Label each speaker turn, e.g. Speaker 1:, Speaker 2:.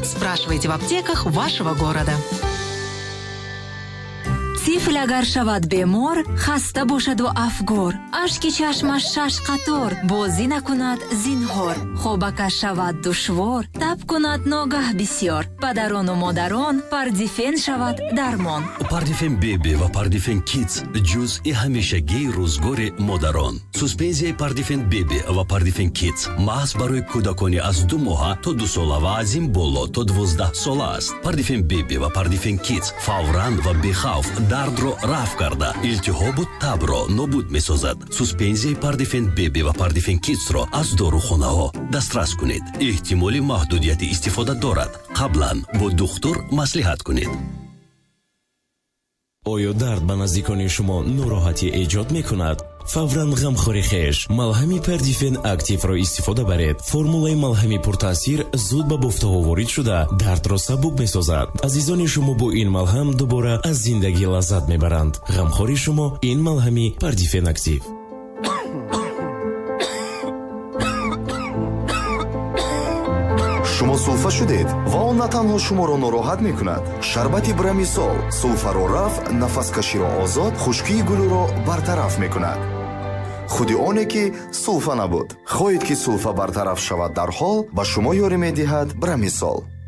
Speaker 1: Спрашивайте в аптеках вашего города.
Speaker 2: тифл агар шавад бемор, хаста бошаду афгор, ашки чашмаш шаш қатор, бозӣ накунад зинҳор, хобакаш шавад душвор, таб кунад ногаҳ бисёр, падарону модарон пардифен шавад дармон.
Speaker 3: Пардифен беби ва пардифен кидс ҷузъи ҳамешагии рӯзгори модарон. Суспензияи пардифен беби ва пардифен кидс маҳз барои кӯдакони аз 2 моҳа то 2 сола ва аз ин боло то 12 сола аст. Пардифен беби ва пардифен кидс фавран ва бехавф дардро рафъ карда, илтиҳобу табро нобуд месозад. Суспензияи пардифен беби ва пардифен кидсро аз дорухонаҳо дастрас кунед. эҳтимоли маҳдудияти истифода дорад. қаблан бо духтур маслиҳат кунед.
Speaker 4: оё дард ба наздикони шумо нороҳатӣ эҷод мекунад? фавран ғамхори хеш малҳами пардифен активро истифода баред. формулаи малҳами пуртаъсир зуд ба бофтаҳо ворид шуда дардро сабук месозад. азизони шумо бо ин малҳам дубора аз зиндагӣ лаззат мебаранд. ғамхори шумо ин малҳами пардифен актив.
Speaker 5: шумо сулфа шудед ва он на танҳо шуморо нороҳат мекунад. шарбати брамисол сулфаро рафъ, нафаскаширо озод, хушкии гулӯро бартараф мекунад. худи оне ки сулфа набуд. хоҳед ки сулфа бартараф шавад дарҳол ба шумо ёрӣ медиҳад брамисол.